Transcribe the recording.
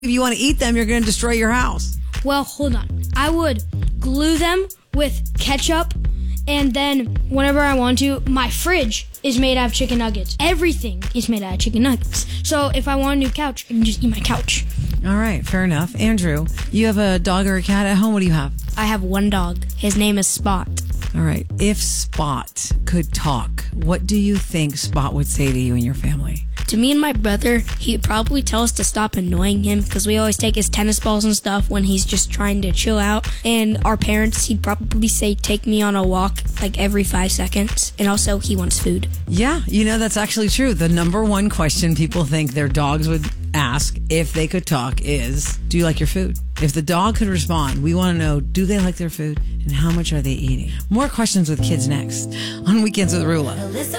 If you want to eat them, you're going to destroy your house. Well, hold on. I would glue them with ketchup, and then whenever I want to, my fridge is made out of chicken nuggets. Everything is made out of chicken nuggets. So if I want a new couch, I can just eat my couch. All right, fair enough. Andrew, you have a dog or a cat at home? What do you have? I have one dog. His name is Spot. All right. If Spot could talk, what do you think Spot would say to you and your family? To me and my brother, he'd probably tell us to stop annoying him because we always take his tennis balls and stuff when he's just trying to chill out. And our parents, he'd probably say, take me on a walk like every 5 seconds. And also, he wants food. Yeah, that's actually true. The number one question people think their dogs would ask if they could talk is, do you like your food? If the dog could respond, we want to know, do they like their food and how much are they eating? More questions with kids next on Weekends with Rula.